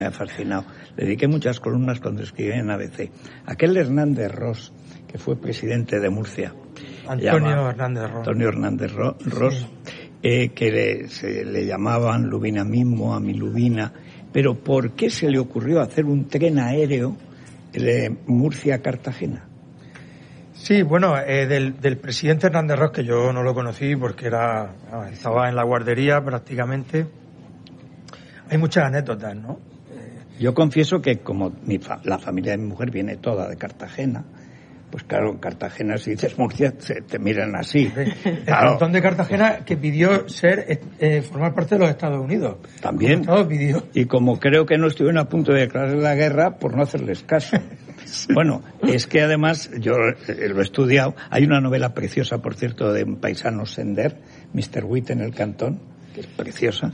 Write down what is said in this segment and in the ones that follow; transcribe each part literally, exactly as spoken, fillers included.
me ha fascinado. Le dediqué muchas columnas cuando escribí en A B C. Aquel Hernández Ros, que fue presidente de Murcia. Antonio Hernández Ros. Antonio Hernández Ro, Ros, sí. eh, que le, se le llamaban Lubina mismo, a mi Lubina. Pero ¿por qué se le ocurrió hacer un tren aéreo de Murcia-Cartagena? Sí, bueno, eh, del, del presidente Hernández Ros, que yo no lo conocí porque era estaba en la guardería prácticamente, hay muchas anécdotas, ¿no? Eh, yo confieso que como mi fa- la familia de mi mujer viene toda de Cartagena, pues claro, en Cartagena si dices Murcia se te miran así. El claro. Cantón de Cartagena que pidió ser eh, formar parte de los Estados Unidos. También. Pidió. Y como creo que no estuvieron a punto de declarar la guerra por no hacerles caso. Sí. Bueno, es que además yo eh, lo he estudiado. Hay una novela preciosa, por cierto, de un paisano Sender, mister Witt en el Cantón, que es preciosa.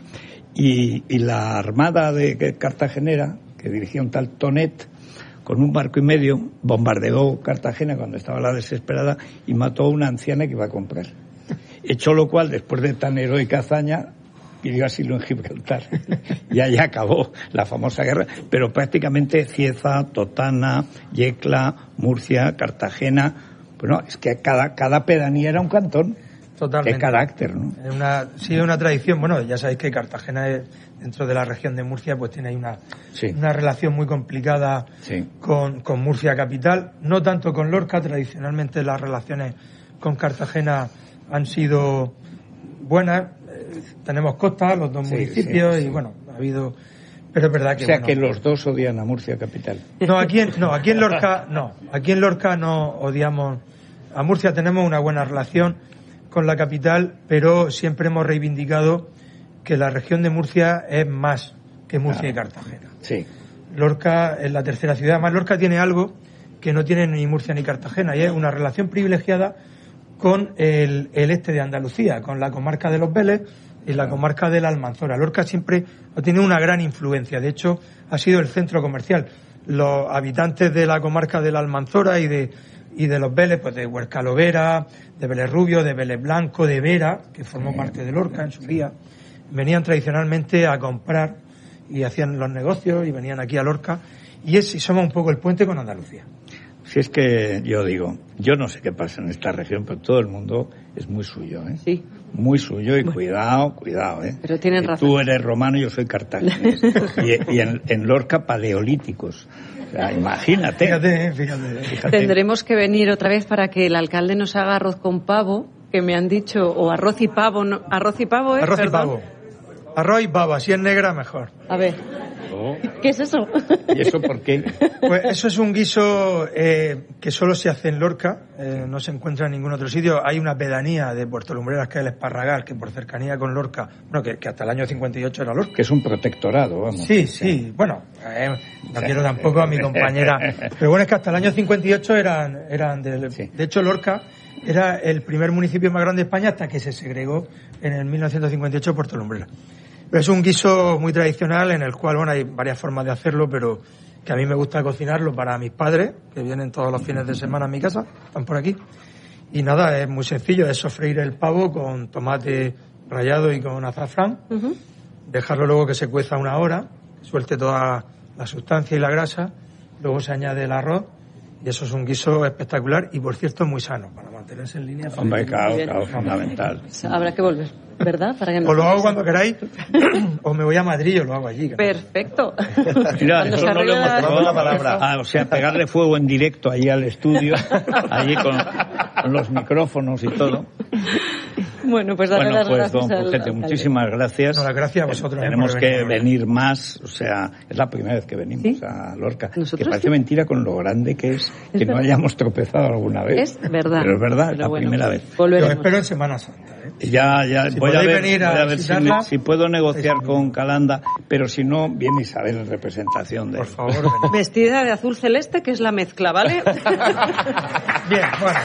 Y, y la armada de cartagenera, que dirigía un tal Tonet, con un barco y medio, bombardeó Cartagena cuando estaba la desesperada y mató a una anciana que iba a comprar. Hecho lo cual, después de tan heroica hazaña, pidió asilo en Gibraltar. Y allá acabó la famosa guerra. Pero prácticamente Cieza, Totana, Yecla, Murcia, Cartagena... Bueno, es que cada, cada pedanía era un cantón. Totalmente. Qué carácter, ¿no? Es una, sí, es una tradición. Bueno, ya sabéis que Cartagena es, dentro de la región de Murcia, pues tiene ahí una, sí. una relación muy complicada sí. con, con Murcia capital. No tanto con Lorca. Tradicionalmente las relaciones con Cartagena han sido buenas. Eh, tenemos costa, los dos sí, municipios, sí, sí. y bueno, ha habido... Pero es verdad que... O sea, bueno, que los dos odian a Murcia capital. No, aquí en, no, aquí en Lorca no. Aquí en Lorca no odiamos... A Murcia tenemos una buena relación con la capital, pero siempre hemos reivindicado que la región de Murcia es más que Murcia ah, y Cartagena. Sí. Lorca es la tercera ciudad. Además, Lorca tiene algo que no tiene ni Murcia ni Cartagena, y es una relación privilegiada con el, el este de Andalucía, con la comarca de Los Vélez y la comarca de la Almanzora. Lorca siempre ha tenido una gran influencia. De hecho, ha sido el centro comercial. Los habitantes de la comarca de la Almanzora y de y de Los Vélez, pues de Huercalovera, de Vélez Rubio, de Vélez Blanco, de Vera, que formó parte de Lorca en su día, venían tradicionalmente a comprar y hacían los negocios y venían aquí a Lorca, y es y somos un poco el puente con Andalucía. Si es que yo digo, yo no sé qué pasa en esta región, pero todo el mundo es muy suyo, ¿eh? Sí. Muy suyo y bueno. cuidado, cuidado, ¿eh? Pero tienen que razón. Tú eres romano y yo soy cartaginés. y y en, en Lorca paleolíticos. O sea, imagínate. Fíjate, fíjate, fíjate. Tendremos que venir otra vez para que el alcalde nos haga arroz con pavo, que me han dicho, o arroz y pavo, ¿no? Arroz y pavo, ¿eh? Arroz Perdón. y pavo. Arroz y pavo, si es negra, mejor. A ver. Oh. ¿Qué es eso? ¿Y eso por qué? Pues eso es un guiso eh, que solo se hace en Lorca, eh, no se encuentra en ningún otro sitio. Hay una pedanía de Puerto Lumbreras que es el Esparragal, que por cercanía con Lorca, bueno, que, que hasta el año cincuenta y ocho era Lorca. Que es un protectorado, vamos. Sí, sí, bueno, eh, no quiero tampoco a mi compañera, pero bueno, es que hasta el año cincuenta y ocho eran, eran de, sí. de hecho Lorca era el primer municipio más grande de España hasta que se segregó en el mil novecientos cincuenta y ocho Puerto Lumbreras. Pero es un guiso muy tradicional en el cual, bueno, hay varias formas de hacerlo, pero que a mí me gusta cocinarlo para mis padres, que vienen todos los fines de semana a mi casa, están por aquí. Y nada, es muy sencillo, es sofreír el pavo con tomate rallado y con azafrán, uh-huh. dejarlo luego que se cueza una hora, suelte toda la sustancia y la grasa, luego se añade el arroz, y eso es un guiso espectacular y, por cierto, muy sano, para mantenerse en línea. Hombre, claro, claro, fundamental. Habrá que volver, ¿verdad? Para que o lo hago cuando queráis, o me voy a Madrid y lo hago allí. Perfecto. Mira, eso no le hemos tomado la palabra. Ah, o sea, pegarle fuego en directo allí al estudio, allí con, con los micrófonos y todo. Bueno, pues darle bueno, las pues, gracias don Pujete, muchísimas gracias. No, las gracias a vosotros. Tenemos eh, que venir, venir más, o sea, es la primera vez que venimos ¿sí? a Lorca. Que parece sí? mentira con lo grande que es, es que verdad. no hayamos tropezado alguna vez. Es verdad. Pero es verdad, es la bueno, primera vez. Lo espero en Semana Santa. ¿eh? Ya, ya, si voy a ver, venir a, voy a ver si, me, si puedo negociar sí, con Calanda, pero si no, viene Isabel en representación de Por él. favor, venid. Vestida de azul celeste, que es la mezcla, ¿vale? Bien, bueno.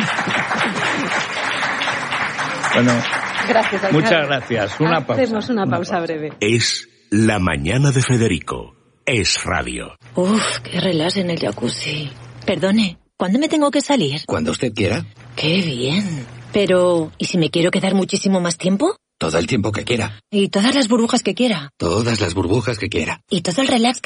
Bueno, gracias, alcalde. Muchas gracias. Una pausa. Hacemos una, una pausa, pausa breve. Es La Mañana de Federico. Es radio. Uf, qué relax en el jacuzzi. Perdone, ¿cuándo me tengo que salir? Cuando usted quiera. Qué bien. Pero, ¿y si me quiero quedar muchísimo más tiempo? Todo el tiempo que quiera. Y todas las burbujas que quiera. Todas las burbujas que quiera. Y todo el relax